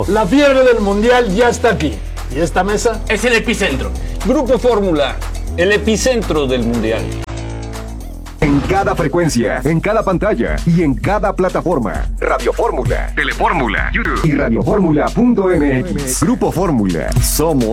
La fiebre del mundial ya está aquí. ¿Y esta mesa? Es el epicentro. Grupo Fórmula, el epicentro del mundial. En cada frecuencia, en cada pantalla y en cada plataforma. Radio Fórmula, Telefórmula, YouTube y radioformula.mx. Grupo Fórmula. Somos